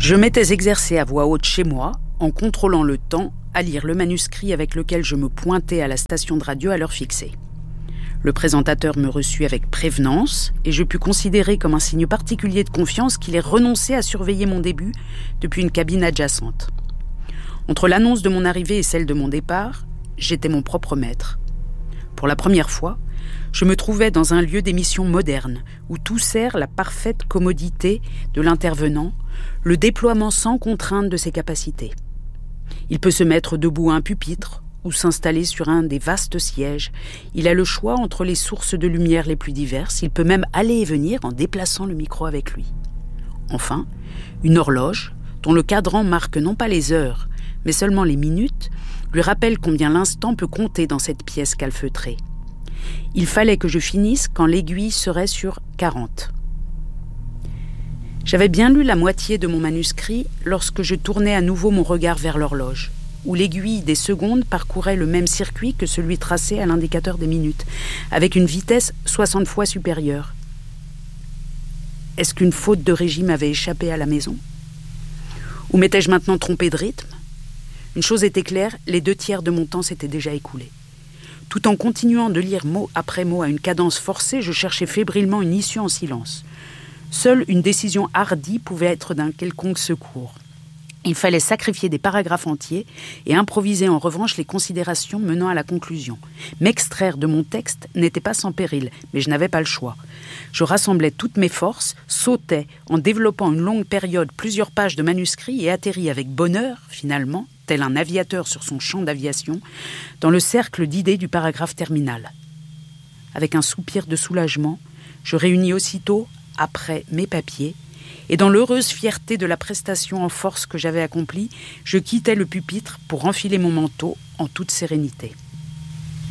Je m'étais exercé à voix haute chez moi, en contrôlant le temps, à lire le manuscrit avec lequel je me pointais à la station de radio à l'heure fixée. Le présentateur me reçut avec prévenance et je pus considérer comme un signe particulier de confiance qu'il ait renoncé à surveiller mon début depuis une cabine adjacente. Entre l'annonce de mon arrivée et celle de mon départ, j'étais mon propre maître. Pour la première fois, je me trouvais dans un lieu d'émission moderne où tout sert la parfaite commodité de l'intervenant, le déploiement sans contrainte de ses capacités. Il peut se mettre debout à un pupitre ou s'installer sur un des vastes sièges. Il a le choix entre les sources de lumière les plus diverses. Il peut même aller et venir en déplaçant le micro avec lui. Enfin, une horloge, dont le cadran marque non pas les heures, mais seulement les minutes, lui rappelle combien l'instant peut compter dans cette pièce calfeutrée. Il fallait que je finisse quand l'aiguille serait sur 40. J'avais bien lu la moitié de mon manuscrit lorsque je tournais à nouveau mon regard vers l'horloge, où l'aiguille des secondes parcourait le même circuit que celui tracé à l'indicateur des minutes, avec une vitesse 60 fois supérieure. Est-ce qu'une faute de régime avait échappé à la maison ? Ou m'étais-je maintenant trompé de rythme ? Une chose était claire, les 2/3 de mon temps s'étaient déjà écoulés. Tout en continuant de lire mot après mot à une cadence forcée, je cherchais fébrilement une issue en silence. Seule une décision hardie pouvait être d'un quelconque secours. Il fallait sacrifier des paragraphes entiers et improviser en revanche les considérations menant à la conclusion. M'extraire de mon texte n'était pas sans péril, mais je n'avais pas le choix. Je rassemblais toutes mes forces, sautais en développant une longue période plusieurs pages de manuscrits et atterris avec bonheur, finalement, tel un aviateur sur son champ d'aviation, dans le cercle d'idées du paragraphe terminal. Avec un soupir de soulagement, je réunis aussitôt, après mes papiers, et dans l'heureuse fierté de la prestation en force que j'avais accomplie, je quittais le pupitre pour enfiler mon manteau en toute sérénité.